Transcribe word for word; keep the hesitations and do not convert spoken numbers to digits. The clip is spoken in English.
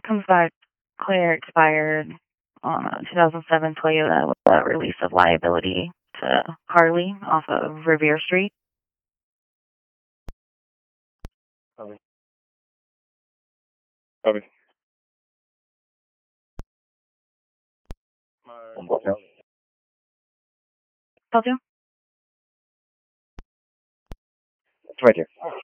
Comes back clear expired on a two thousand seven Toyota with a release of liability to Harley off of Revere Street. Copy. Copy. Still do? It's right here.